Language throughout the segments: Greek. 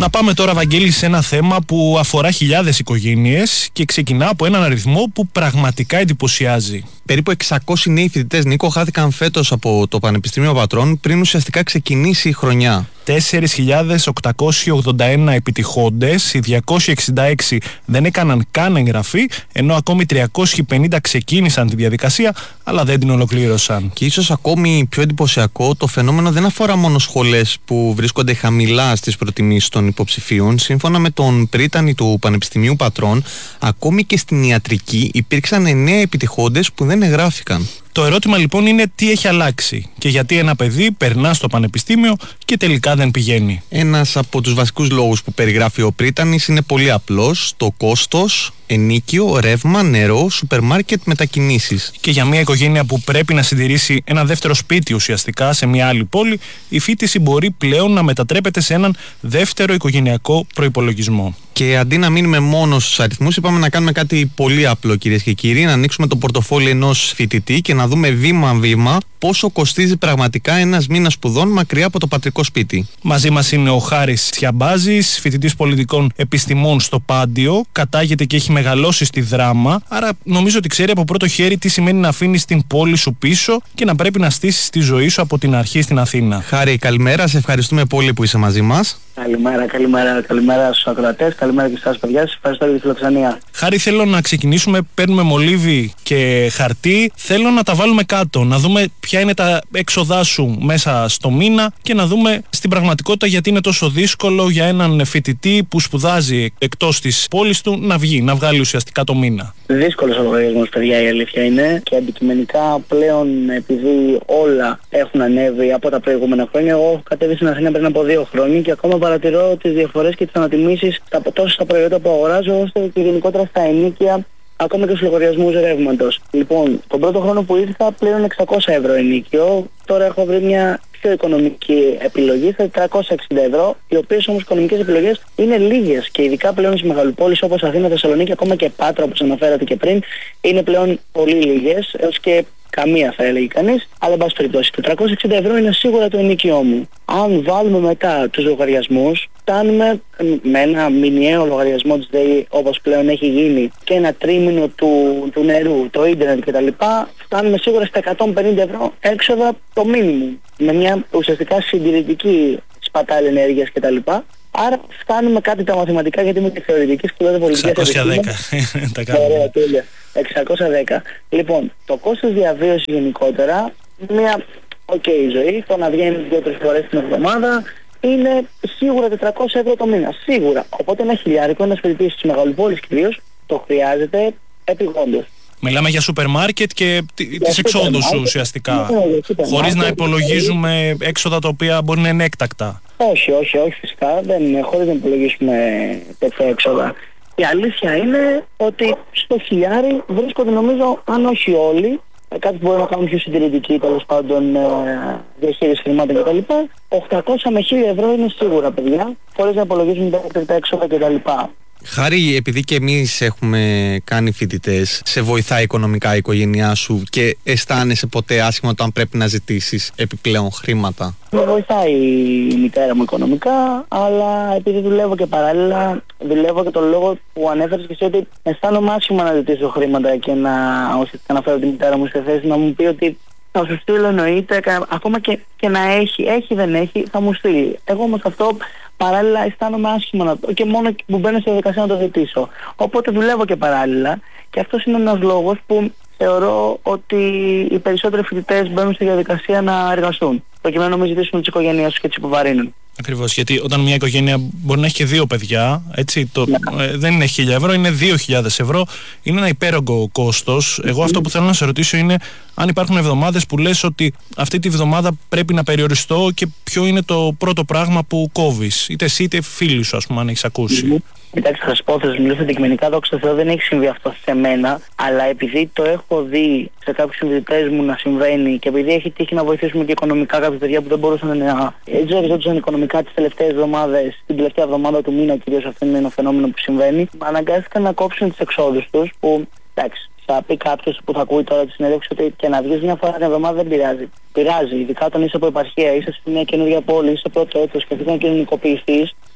Να πάμε τώρα, Βαγγέλη, σε ένα θέμα που αφορά χιλιάδες οικογένειες και ξεκινά από έναν αριθμό που πραγματικά εντυπωσιάζει. Περίπου 600 νέοι φοιτητές, Νίκο, χάθηκαν φέτος από το Πανεπιστήμιο Πατρών πριν ουσιαστικά ξεκινήσει η χρονιά. 4.881 επιτυχόντες, οι 266 δεν έκαναν καν εγγραφή, ενώ ακόμη 350 ξεκίνησαν τη διαδικασία, αλλά δεν την ολοκλήρωσαν. Και ίσως ακόμη πιο εντυπωσιακό, το φαινόμενο δεν αφορά μόνο σχολές που βρίσκονται χαμηλά στις προτιμήσεις των υποψηφίων. Σύμφωνα με τον πρίτανη του Πανεπιστημίου Πατρών, ακόμη και στην ιατρική υπήρξαν 9 επιτυχόντες που δεν εγγράφηκαν. Το ερώτημα λοιπόν είναι τι έχει αλλάξει και γιατί ένα παιδί περνά στο πανεπιστήμιο και τελικά δεν πηγαίνει. Ένας από τους βασικούς λόγους που περιγράφει ο πρίτανης είναι πολύ απλός: το κόστος, ενοίκιο, ρεύμα, νερό, σούπερ μάρκετ, μετακινήσεις. Και για μια οικογένεια που πρέπει να συντηρήσει ένα δεύτερο σπίτι ουσιαστικά σε μια άλλη πόλη, η φοιτηση μπορεί πλέον να μετατρέπεται σε έναν δεύτερο οικογενειακό προϋπολογισμό. Και αντί να μείνουμε μόνο στους αριθμούς, είπαμε να κάνουμε κάτι πολύ απλό, κυρίες και κύριοι, να ανοίξουμε το πορτοφόλι ενός φοιτητή και να δούμε βήμα-βήμα πόσο κοστίζει πραγματικά ένας μήνας σπουδών μακριά από το πατρικό σπίτι. Μαζί μας είναι ο Χάρης Σιαμπάζης, φοιτητής πολιτικών επιστημών στο Πάντιο, κατάγεται και έχει μεγαλώσει στη Δράμα, άρα νομίζω ότι ξέρει από πρώτο χέρι τι σημαίνει να αφήνεις την πόλη σου πίσω και να πρέπει να στήσεις τη ζωή σου από την αρχή στην Αθήνα. Χάρη, καλημέρα, σε ευχαριστούμε πολύ που είσαι μαζί μας. Καλημέρα στους ακροατές, καλημέρα και σας παιδιά, σας ευχαριστώ για τη φιλοξενία. Χάρη, θέλω να ξεκινήσουμε, παίρνουμε μολύβι και χαρτί, θέλω να τα βάλουμε κάτω, να δούμε ποια είναι τα έξοδά σου μέσα στο μήνα και να δούμε στην πραγματικότητα γιατί είναι τόσο δύσκολο για έναν φοιτητή που σπουδάζει εκτός της πόλης του να βγάλει ουσιαστικά το μήνα. Δύσκολος ο λογαριασμός, παιδιά, η αλήθεια είναι, και αντικειμενικά πλέον, επειδή όλα έχουν ανέβει από τα προηγούμενα χρόνια, εγώ έχω κατέβει στην Αθήνα πριν από 2 χρόνια και ακόμα παρατηρώ τις διαφορές και τις ανατιμήσεις τόσο στα προϊόντα που αγοράζω ώστε και γενικότερα στα ενοίκια, ακόμα και στους λογαριασμούς ρεύματος. Λοιπόν, τον πρώτο χρόνο που ήρθα πλέον 600 ευρώ ενοίκιο, τώρα έχω βρει μια πιο οικονομική επιλογή στα 460 ευρώ, οι οποίες όμως οικονομικές επιλογές είναι λίγες και ειδικά πλέον στις μεγαλοπόλεις όπως Αθήνα, Θεσσαλονίκη, ακόμα και Πάτρα όπως αναφέρατε και πριν, είναι πλέον πολύ λίγες, έως και καμία θα έλεγε κανείς, αλλά εν πάση περιπτώσει 460 ευρώ είναι σίγουρα το ενοίκιό μου. Αν βάλουμε μετά τους λογαριασμούς, φτάνουμε με ένα μηνιαίο λογαριασμό της ΔΕΗ όπως πλέον έχει γίνει και ένα τρίμηνο του νερού, το ίντερνετ κτλ. Φτάνουμε σίγουρα στα 150 ευρώ έξοδα το μίνιμουμ, με μια ουσιαστικά συντηρητική σπατάλη ενέργειας κτλ. Άρα φτάνουμε κάτι τα μαθηματικά, γιατί είμαι και θεωρητική σπουδάζω πολιτικές επιστήμες. 610. Ωραία, τέλεια. 610. Λοιπόν, το κόστος διαβίωσης γενικότερα, μια ζωή, το να βγαίνει 2-3 φορές την εβδομάδα, είναι σίγουρα 400 ευρώ το μήνα. Σίγουρα. Οπότε ένα χιλιάρικο, ένας φοιτητής της μεγαλοπόλης κυρίως, το χρειάζεται επιγόντως. Μιλάμε για σούπερ μάρκετ και τις εξόδους σου ουσιαστικά, χωρίς να υπολογίζουμε έξοδα τα οποία μπορεί να είναι έκτακτα. Όχι φυσικά, χωρίς να υπολογίσουμε τέτοια έξοδα. Η αλήθεια είναι ότι στο χιλιάρι βρίσκονται, νομίζω, αν όχι όλοι, κάποιοι μπορεί να κάνουν πιο συντηρητική, τέλος πάντων, διαχείριση χρημάτων κτλ. 800 με 1000 ευρώ είναι σίγουρα, παιδιά, χωρίς να υπολογίσουμε τα έξοδα κτλ. Χάρη, επειδή και εμείς έχουμε κάνει φοιτητές, σε βοηθάει οικονομικά η οικογένειά σου και αισθάνεσαι ποτέ άσχημα όταν πρέπει να ζητήσεις επιπλέον χρήματα? Με βοηθάει η μητέρα μου οικονομικά, αλλά επειδή δουλεύω και παράλληλα, δουλεύω και τον λόγο που ανέφερες και εσύ, ότι αισθάνομαι άσχημα να ζητήσω χρήματα και να φέρω τη μητέρα μου σε θέση να μου πει ότι θα σου στείλω, εννοείται, ακόμα και να έχει δεν έχει, θα μου στείλει. Εγώ όμως αυτό παράλληλα αισθάνομαι άσχημα και μόνο που μπαίνω στη διαδικασία να το ζητήσω. Οπότε δουλεύω και παράλληλα και αυτός είναι ένας λόγος που θεωρώ ότι οι περισσότεροι φοιτητές μπαίνουν στη διαδικασία να εργαστούν, προκειμένου να μην ζητήσουν τις οικογένειές τους και τις υποβαρύνουν. Ακριβώς, γιατί όταν μια οικογένεια μπορεί να έχει και 2 παιδιά, έτσι, δεν είναι 1000 ευρώ, είναι 2000 ευρώ, είναι ένα υπέρογκο κόστος. Εγώ αυτό που θέλω να σε ρωτήσω είναι αν υπάρχουν εβδομάδες που λες ότι αυτή τη βδομάδα πρέπει να περιοριστώ και ποιο είναι το πρώτο πράγμα που κόβεις, είτε εσύ είτε φίλοι σου, ας πούμε, αν έχεις ακούσει. Κοιτάξτε, θα σας πω, θα σας μιλήσω αντικειμενικά, δόξα τω Θεώ δεν έχει συμβεί αυτό σε μένα, αλλά επειδή το έχω δει σε κάποιους συμφοιτητές μου να συμβαίνει και επειδή έχει τύχει να βοηθήσουμε και οικονομικά κάποια παιδιά που δεν μπορούσαν να ζητούσαν οικονομικά τις τελευταίες εβδομάδες, την τελευταία εβδομάδα του μήνα κυρίως, αυτό είναι ένα φαινόμενο που συμβαίνει, αναγκάστηκαν να κόψουν τις εξόδους τους, που εντάξει, θα πει κάποιος που θα ακούει τώρα τη συνέντευξη ότι και να βγεις μια φορά την εβδομάδα δεν πειράζει. Πειράζει, ειδικά όταν είσαι από επαρχία, είσαι σε μια καινούργια πόλη, είσαι πρώτο έτος και θες να κοινωνικοποιηθείς.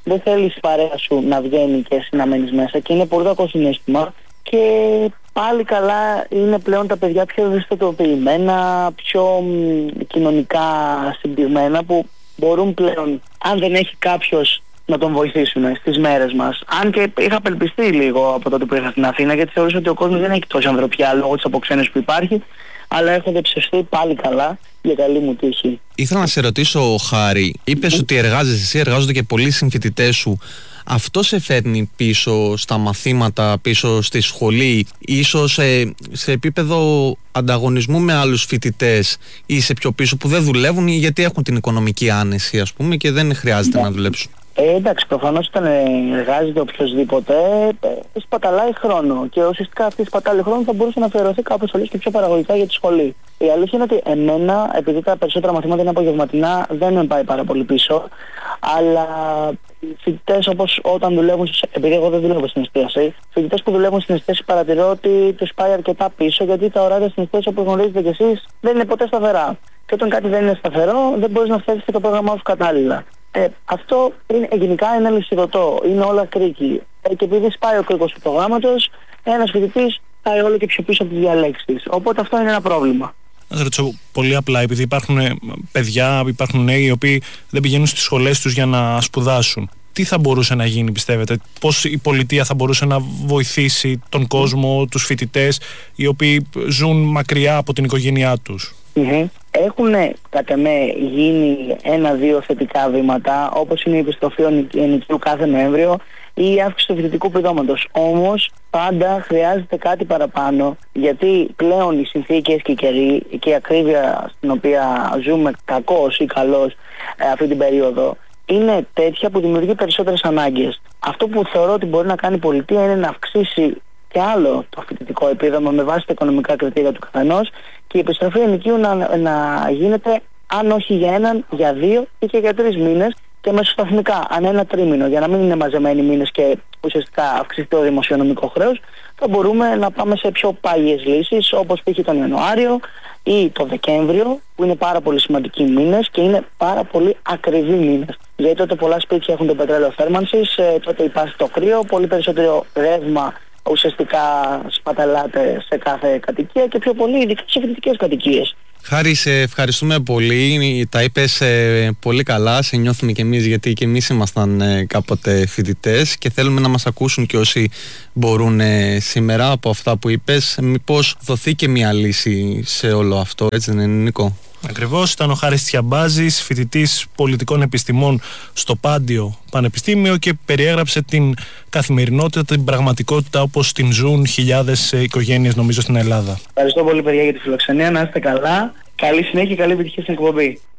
δεν θέλεις η παρέα σου να βγαίνει και εσύ να μένεις μέσα και είναι πολύ κακό συναίσθημα. Και πάλι καλά είναι πλέον τα παιδιά πιο ευαισθητοποιημένα, πιο κοινωνικά συμπτυγμένα, που μπορούν πλέον, αν δεν έχει κάποιος να τον βοηθήσουν στις μέρες μας. Αν και είχα απελπιστεί λίγο από τότε που ήρθα στην Αθήνα, γιατί θεωρούσα ότι ο κόσμος δεν έχει τόση ανθρωπιά λόγω της αποξένωσης που υπάρχει, αλλά έχω δεψευστεί πάλι καλά, για καλή μου τύχη. Ήθελα να σε ρωτήσω, Χάρη, είπες ότι εργάζεσαι εσύ, εργάζονται και πολλοί συμφοιτητές σου. Αυτό σε φέρνει πίσω στα μαθήματα, πίσω στη σχολή, ίσως σε επίπεδο ανταγωνισμού με άλλους φοιτητές, ή σε πιο πίσω που δεν δουλεύουν γιατί έχουν την οικονομική άνεση, ας πούμε, και δεν χρειάζεται να δουλέψουν? Εντάξει, προφανώς όταν εργάζεται οποιοδήποτε, σπαταλάει χρόνο και ουσιαστικά αυτή η σπατάλη χρόνο θα μπορούσε να αφιερωθεί κάπως αλλιώς και πιο παραγωγικά για τη σχολή. Η αλήθεια είναι ότι εμένα, επειδή τα περισσότερα μαθήματα είναι απογευματινά, δεν με πάει πάρα πολύ πίσω, αλλά φοιτητές όπως όταν δουλεύουν, επειδή εγώ δεν δουλεύω στην εστίαση, φοιτητές που δουλεύουν στην εστίαση παρατηρώ ότι τους πάει αρκετά πίσω, γιατί τα ωράρια στην εστίαση, όπως γνωρίζετε κι εσείς, δεν είναι ποτέ σταθερά. Και όταν κάτι δεν είναι σταθερό, δεν μπορείς να φτιάξεις και το πρόγραμμά σου κατάλληλα. Αυτό γενικά είναι αλυσιδωτό, είναι όλα κρίκη. Και επειδή σπάει ο κρίκος του προγράμματος, ένας φοιτητής πάει όλο και πιο πίσω από τις διαλέξεις. Οπότε αυτό είναι ένα πρόβλημα. Να σας ρωτήσω πολύ απλά, επειδή υπάρχουν παιδιά, υπάρχουν νέοι οι οποίοι δεν πηγαίνουν στις σχολές τους για να σπουδάσουν. Τι θα μπορούσε να γίνει, πιστεύετε? Πώς η πολιτεία θα μπορούσε να βοηθήσει τον κόσμο, τους φοιτητές οι οποίοι ζουν μακριά από την οικογένειά τους? Έχουν κατά με γίνει 1-2 θετικά βήματα, όπως είναι η επιστροφή ενοικίου κάθε Νοέμβριο ή η αύξηση του φοιτητικού επιδόματος. Όμως πάντα χρειάζεται κάτι παραπάνω, γιατί πλέον οι συνθήκες και οι καιροί και η ακρίβεια στην οποία ζούμε, κακός ή καλός, αυτή την περίοδο, είναι τέτοια που δημιουργεί περισσότερες ανάγκες. Αυτό που θεωρώ ότι μπορεί να κάνει η πολιτεία είναι να αυξήσει και άλλο το φοιτητικό επίδομα με βάση τα οικονομικά κριτήρια του καθενός, και η επιστροφή ενοικίου να γίνεται, αν όχι για 1, για 2 ή και για 3 μήνες, και μεσοσταθμικά, αν 1 τρίμηνο, για να μην είναι μαζεμένοι μήνες και ουσιαστικά αυξηθεί το δημοσιονομικό χρέος, θα μπορούμε να πάμε σε πιο πάγιες λύσεις, όπως π.χ. τον Ιανουάριο ή τον Δεκέμβριο, που είναι πάρα πολύ σημαντικοί μήνες και είναι πάρα πολύ ακριβοί μήνες. Γιατί τότε πολλά σπίτια έχουν το πετρέλαιο θέρμανσης, τότε υπάρχει το κρύο, πολύ περισσότερο ρεύμα ουσιαστικά σπαταλάται σε κάθε κατοικία και πιο πολύ ειδικά σε φοιτητικές κατοικίες. Χάρη, σε ευχαριστούμε πολύ. Τα είπες πολύ καλά. Σε νιώθουμε κι εμείς, γιατί κι εμείς ήμασταν κάποτε φοιτητές και θέλουμε να μας ακούσουν και όσοι μπορούν σήμερα από αυτά που είπες. Μήπως δοθεί και μια λύση σε όλο αυτό, έτσι δεν είναι, Νίκο? Ακριβώς, ήταν ο Χάρης Τσιαμπάζης, φοιτητής πολιτικών επιστημών στο Πάντιο Πανεπιστήμιο, και περιέγραψε την καθημερινότητα, την πραγματικότητα όπως την ζουν χιλιάδες οικογένειες, νομίζω, στην Ελλάδα. Ευχαριστώ πολύ, παιδιά, για τη φιλοξενία. Να είστε καλά. Καλή συνέχεια και καλή επιτυχία στην εκπομπή.